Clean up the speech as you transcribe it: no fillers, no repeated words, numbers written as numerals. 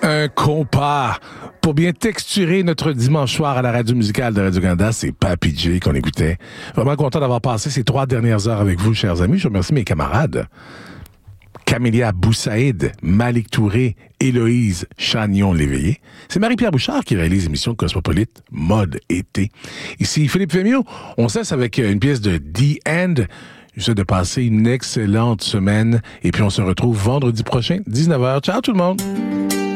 Un compas pour bien texturer notre dimanche soir à la radio musicale de Radio-Canada. C'est Papy J qu'on écoutait. Vraiment content d'avoir passé ces 3 dernières heures avec vous, chers amis. Je remercie mes camarades. Camélia Boussaïd, Malik Touré, Héloïse Chagnon-Léveillé. C'est Marie-Pierre Bouchard qui réalise l'émission Cosmopolite Mode Été. Ici Philippe Fémiot. On cesse avec une pièce de The End. Je souhaite de passer une excellente semaine et puis on se retrouve vendredi prochain, 19h. Ciao tout le monde!